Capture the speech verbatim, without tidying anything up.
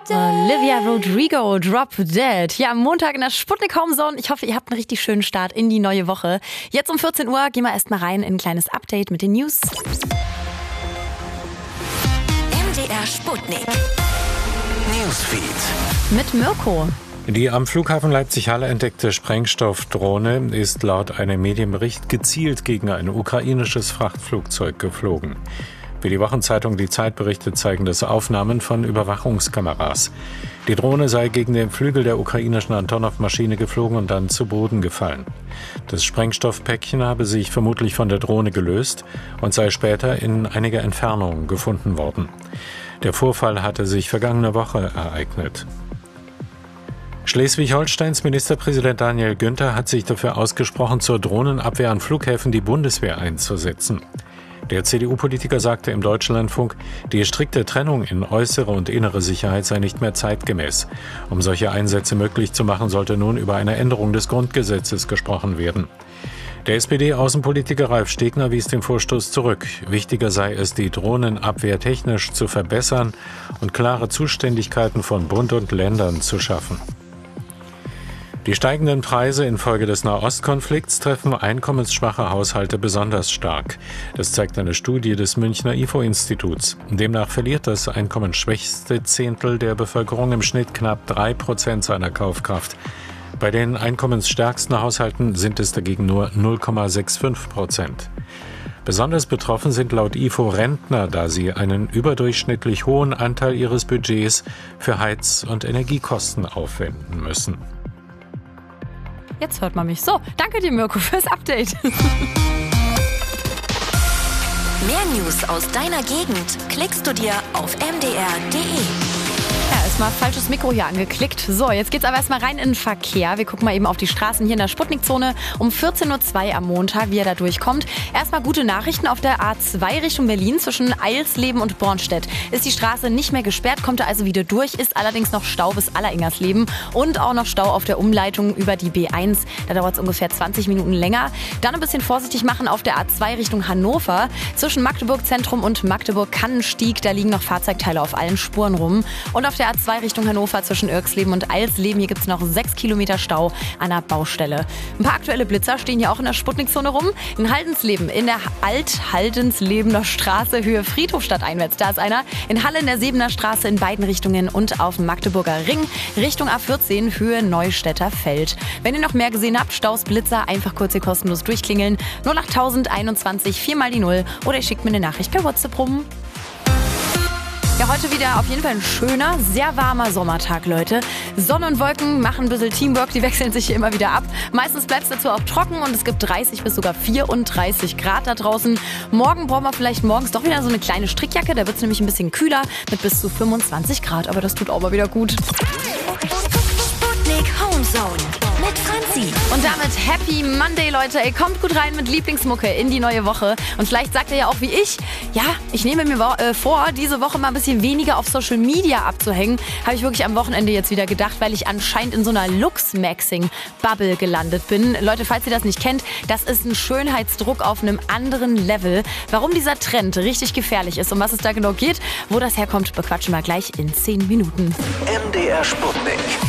Olivia Rodrigo, Drop Dead. Ja, am Montag in der Sputnik Homezone. Ich hoffe, ihr habt einen richtig schönen Start in die neue Woche. Jetzt um vierzehn Uhr gehen wir erstmal rein in ein kleines Update mit den News. M D R Sputnik Newsfeed mit Mirko. Die am Flughafen Leipzig-Halle entdeckte Sprengstoffdrohne ist laut einem Medienbericht gezielt gegen ein ukrainisches Frachtflugzeug geflogen. Wie die Wochenzeitung Die Zeit berichtet, zeigen das Aufnahmen von Überwachungskameras. Die Drohne sei gegen den Flügel der ukrainischen Antonov-Maschine geflogen und dann zu Boden gefallen. Das Sprengstoffpäckchen habe sich vermutlich von der Drohne gelöst und sei später in einiger Entfernung gefunden worden. Der Vorfall hatte sich vergangene Woche ereignet. Schleswig-Holsteins Ministerpräsident Daniel Günther hat sich dafür ausgesprochen, zur Drohnenabwehr an Flughäfen die Bundeswehr einzusetzen. Der C D U-Politiker sagte im Deutschlandfunk, die strikte Trennung in äußere und innere Sicherheit sei nicht mehr zeitgemäß. Um solche Einsätze möglich zu machen, sollte nun über eine Änderung des Grundgesetzes gesprochen werden. Der S P D-Außenpolitiker Ralf Stegner wies den Vorstoß zurück. Wichtiger sei es, die Drohnenabwehr technisch zu verbessern und klare Zuständigkeiten von Bund und Ländern zu schaffen. Die steigenden Preise infolge des Nahostkonflikts treffen einkommensschwache Haushalte besonders stark. Das zeigt eine Studie des Münchner I F O-Instituts. Demnach verliert das einkommensschwächste Zehntel der Bevölkerung im Schnitt knapp drei Prozent seiner Kaufkraft. Bei den einkommensstärksten Haushalten sind es dagegen nur null Komma fünfundsechzig Prozent. Besonders betroffen sind laut I F O Rentner, da sie einen überdurchschnittlich hohen Anteil ihres Budgets für Heiz- und Energiekosten aufwenden müssen. Jetzt hört man mich. So, danke dir, Mirko, fürs Update. Mehr News aus deiner Gegend klickst du dir auf m d r punkt d e. Ja, erstmal falsches Mikro hier angeklickt. So, jetzt geht's aber erstmal rein in den Verkehr. Wir gucken mal eben auf die Straßen hier in der Sputnik-Zone um vierzehn Uhr zwei am Montag, wie er da durchkommt. Erstmal gute Nachrichten auf der A zwei Richtung Berlin zwischen Eilsleben und Bornstedt. Ist die Straße nicht mehr gesperrt, kommt er also wieder durch, ist allerdings noch Stau bis Alleringersleben und auch noch Stau auf der Umleitung über die B eins. Da dauert es ungefähr zwanzig Minuten länger. Dann ein bisschen vorsichtig machen auf der A zwei Richtung Hannover. Zwischen Magdeburg Zentrum und Magdeburg-Kannenstieg, da liegen noch Fahrzeugteile auf allen Spuren rum. Und auf der A zwei Richtung Hannover zwischen Irksleben und Eilsleben, hier gibt es noch sechs Kilometer Stau an der Baustelle. Ein paar aktuelle Blitzer stehen hier auch in der Sputnik-Zone rum. In Haldensleben, in der Alt-Haldenslebener Straße, Höhe Friedhofstadt einwärts. Da ist einer. In Halle in der Sebener Straße in beiden Richtungen und auf dem Magdeburger Ring Richtung A vierzehn, Höhe Neustädter Feld. Wenn ihr noch mehr gesehen habt, Staus, Blitzer, einfach kurz hier kostenlos durchklingeln. null acht einundzwanzig, vier mal die null oder ihr schickt mir eine Nachricht per WhatsApp rum. Ja, heute wieder auf jeden Fall ein schöner, sehr warmer Sommertag, Leute. Sonne und Wolken machen ein bisschen Teamwork, die wechseln sich hier immer wieder ab. Meistens bleibt es dazu auch trocken und es gibt dreißig bis sogar vierunddreißig Grad da draußen. Morgen brauchen wir vielleicht morgens doch wieder so eine kleine Strickjacke, da wird es nämlich ein bisschen kühler mit bis zu fünfundzwanzig Grad, aber das tut auch mal wieder gut. Sputnik Homezone mit Franzi. Und damit Happy Monday, Leute. Ey, kommt gut rein mit Lieblingsmucke in die neue Woche. Und vielleicht sagt ihr ja auch wie ich, ja, ich nehme mir äh, vor, diese Woche mal ein bisschen weniger auf Social Media abzuhängen. Habe ich wirklich am Wochenende jetzt wieder gedacht, weil ich anscheinend in so einer Lux-Maxing-Bubble gelandet bin. Leute, falls ihr das nicht kennt, das ist ein Schönheitsdruck auf einem anderen Level. Warum dieser Trend richtig gefährlich ist und was es da genau geht, wo das herkommt, bequatschen wir gleich in zehn Minuten. M D R Sputnik.